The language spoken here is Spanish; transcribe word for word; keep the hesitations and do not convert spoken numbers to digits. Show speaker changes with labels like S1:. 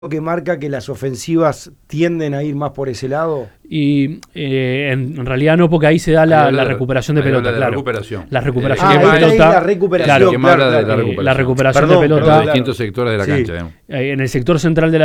S1: que marca que las ofensivas tienden a ir más por ese lado?
S2: Y eh, en, en realidad no, porque ahí se da la, la recuperación de pelota,
S3: de
S2: claro.
S3: La recuperación.
S2: La recuperación
S1: ah,
S2: de pelota.
S1: Ahí la recuperación,
S2: claro,
S3: que más
S1: claro,
S3: habla de la
S1: claro.
S3: recuperación.
S2: La recuperación
S1: Perdón,
S2: de pelota.
S1: perdón,
S3: De distintos sectores de la
S1: sí.
S3: cancha, digamos.
S2: Eh, en el sector central de la